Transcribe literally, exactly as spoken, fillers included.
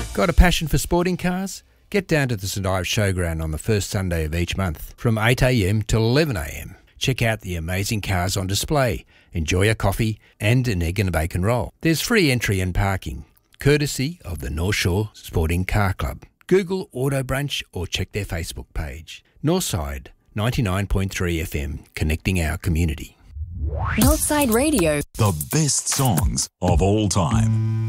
Got a passion for sporting cars? Get down to the St Ives Showground on the first Sunday of each month from eight a m till eleven a m. Check out the amazing cars on display, enjoy a coffee and an egg and a bacon roll. There's free entry and parking, courtesy of the North Shore Sporting Car Club. Google Auto Brunch or check their Facebook page. Northside ninety-nine point three F M, connecting our community. Northside Radio. The best songs of all time.